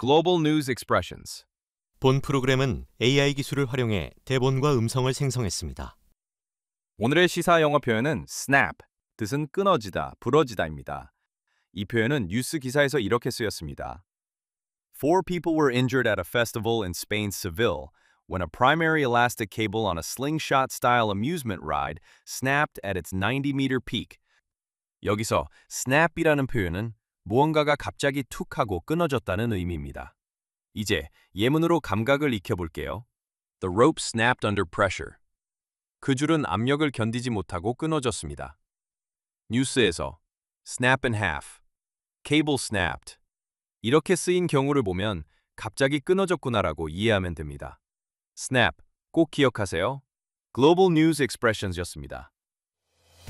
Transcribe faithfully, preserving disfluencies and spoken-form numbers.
Global News Expressions. 본 프로그램은 에이아이 기술을 활용해 대본과 음성을 생성했습니다. 오늘의 시사 영어 표현은 snap, 뜻은 끊어지다, 부러지다입니다. 이 표현은 뉴스 기사에서 이렇게 쓰였습니다. Four people were injured at a festival in Spain's Seville when a primary elastic cable on a slingshot-style amusement ride snapped at its ninety meter peak. 여기서 snap이라는 표현은 무언가가 갑자기 툭 하고 끊어졌다는 의미입니다. 이제 예문으로 감각을 익혀볼게요. The rope snapped under pressure. 그 줄은 압력을 견디지 못하고 끊어졌습니다. 뉴스에서 snap in half, cable snapped. 이렇게 쓰인 경우를 보면 갑자기 끊어졌구나라고 이해하면 됩니다. snap, 꼭 기억하세요. Global News Expressions였습니다.